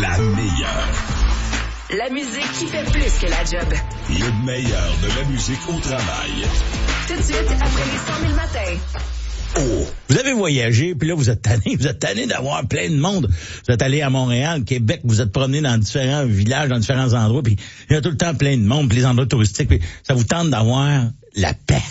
La meilleure. La musique qui fait plus que la job. Le meilleur de la musique au travail. Tout de suite, après les 100 000 matins. Oh. Vous avez voyagé, puis là, vous êtes tanné d'avoir plein de monde. Vous êtes allé à Montréal, Québec, vous êtes promené dans différents villages, dans différents endroits, puis il y a tout le temps plein de monde, puis les endroits touristiques, puis ça vous tente d'avoir la paix.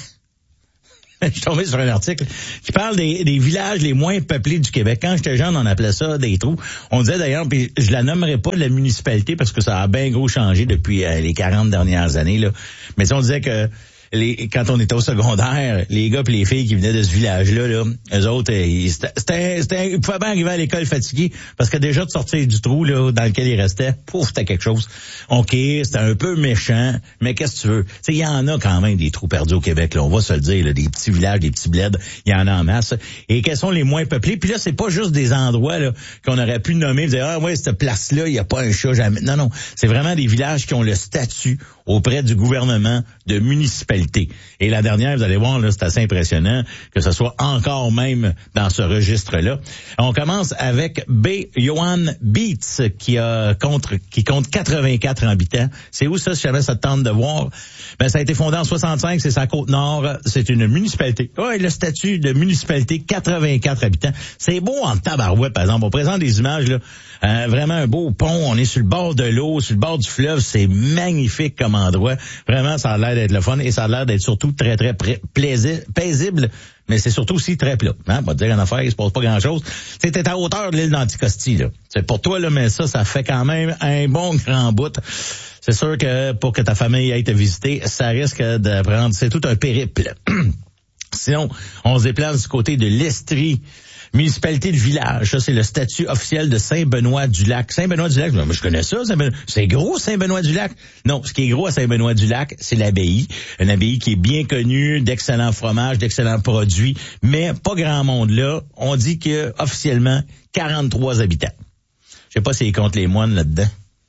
Je suis tombé sur un article qui parle des villages les moins peuplés du Québec. Quand j'étais jeune, on appelait ça des trous. On disait d'ailleurs, puis je la nommerai pas la municipalité parce que ça a bien gros changé depuis les 40 dernières années, là. Mais si on disait que quand on était au secondaire, les gars et les filles qui venaient de ce village-là, là, eux autres, ils pouvaient bien arriver à l'école fatigués parce que déjà de sortir du trou là dans lequel ils restaient, pouf, c'était quelque chose. OK, c'était un peu méchant, mais qu'est-ce que tu veux? Tu sais, il y en a quand même des trous perdus au Québec, là, on va se le dire, là, des petits villages, des petits bleds, il y en a en masse. Et quels sont les moins peuplés? Puis là, c'est pas juste des endroits là qu'on aurait pu nommer, dire ah ouais, cette place-là, il y a pas un chat jamais. Non, c'est vraiment des villages qui ont le statut auprès du gouvernement de municipalité. Et la dernière, vous allez voir, là, c'est assez impressionnant que ce soit encore même dans ce registre-là. On commence avec Yohan Beats qui compte 84 habitants. C'est où ça, si jamais ça te tente de voir? Ben, ça a été fondé en 65, c'est sa Côte-Nord, c'est une municipalité. Ouais, le statut de municipalité, 84 habitants. C'est beau en tabarouette, par exemple. On présente des images, là, vraiment un beau pont, on est sur le bord de l'eau, sur le bord du fleuve, c'est magnifique comme endroit. Vraiment, ça a l'air d'être le fun et ça a l'air d'être surtout très, très paisible, mais c'est surtout aussi très plat. Hein? On va te dire en affaire, il se passe pas grand-chose. T'es à hauteur de l'île d'Anticosti, là. C'est pour toi, là, mais ça fait quand même un bon grand bout. C'est sûr que pour que ta famille aille te visiter, ça risque de prendre, c'est tout un périple. Sinon, on se déplace du côté de l'Estrie. Municipalité de village, ça c'est le statut officiel de Saint-Benoît-du-Lac. Saint-Benoît-du-Lac, je connais ça, c'est gros Saint-Benoît-du-Lac. Non, ce qui est gros à Saint-Benoît-du-Lac, c'est l'abbaye. Une abbaye qui est bien connue, d'excellents fromages, d'excellents produits, mais pas grand monde là. On dit que officiellement 43 habitants. Je sais pas s'ils comptent les moines là-dedans.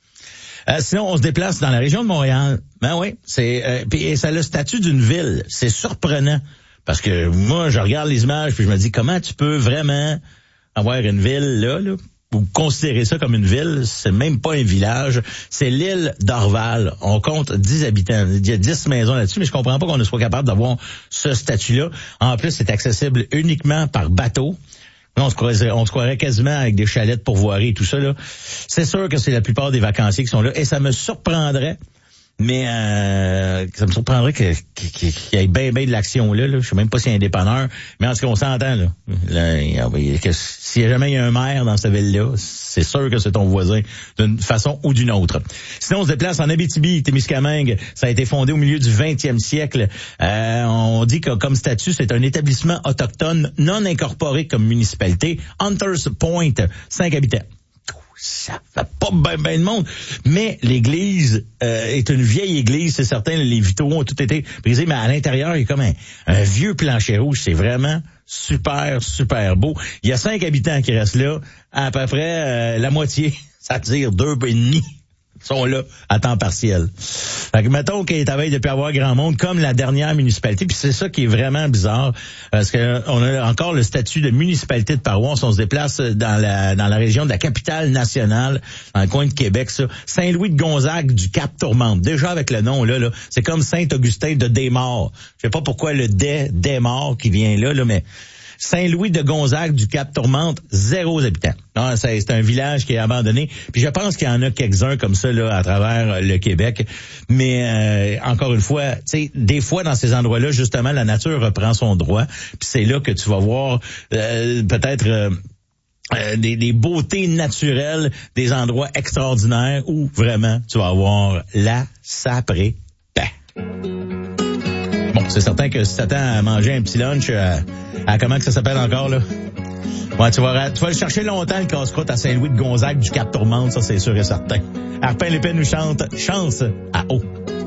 Sinon, on se déplace dans la région de Montréal. Ben oui, puis ça a le statut d'une ville. C'est surprenant. Parce que moi, je regarde les images puis je me dis comment tu peux vraiment avoir une ville là, ou considérer ça comme une ville, c'est même pas un village, c'est l'île d'Orval. On compte 10 habitants, il y a 10 maisons là-dessus, mais je comprends pas qu'on ne soit capable d'avoir ce statut-là. En plus, c'est accessible uniquement par bateau. On se croirait quasiment avec des chalets de pourvoirie et tout ça, là. C'est sûr que c'est la plupart des vacanciers qui sont là et ça me surprendrait. Mais ça me surprendrait qu'il y ait bien de l'action là. Je sais même pas s'il y a un dépanneur. Mais en tout cas, on s'entend là. S'il y a jamais un maire dans cette ville-là, c'est sûr que c'est ton voisin d'une façon ou d'une autre. Sinon, on se déplace en Abitibi-Témiscamingue. Ça a été fondé au milieu du 20e siècle. On dit que comme statut, c'est un établissement autochtone non incorporé comme municipalité. Hunters Point, 5 habitants. Ça fait pas ben de monde. Mais l'église est une vieille église, c'est certain, les vitraux ont tout été brisés, mais à l'intérieur, il y a comme un vieux plancher rouge. C'est vraiment super, super beau. Il y a 5 habitants qui restent là, à peu près la moitié, c'est-à-dire 2,5 sont là à temps partiel. Fait que mettons qu'il est à veille de plus avoir grand monde, comme la dernière municipalité, puis c'est ça qui est vraiment bizarre, parce que on a encore le statut de municipalité de paroisse, on se déplace dans la région de la capitale nationale, dans le coin de Québec, ça. Saint-Louis-de-Gonzague du Cap-Tourmente. Déjà avec le nom, là, c'est comme Saint-Augustin de Desmaures. Je sais pas pourquoi le Desmaures qui vient là, mais Saint-Louis de Gonzague du Cap-Tourmente, 0 habitants. Non, c'est un village qui est abandonné. Puis je pense qu'il y en a quelques-uns comme ça là à travers le Québec. Mais encore une fois, tu sais, des fois dans ces endroits-là, justement, la nature reprend son droit. Puis c'est là que tu vas voir peut-être des beautés naturelles, des endroits extraordinaires où vraiment tu vas avoir la saprée paix. Bon, c'est certain que si t'attends à manger un petit lunch à comment que ça s'appelle encore, là? Ouais, tu vas le chercher longtemps, le casse-croûte à Saint-Louis-de-Gonzague du Cap-Tourmente, ça c'est sûr et certain. Arpin Lépée nous chante « Chance à eau ».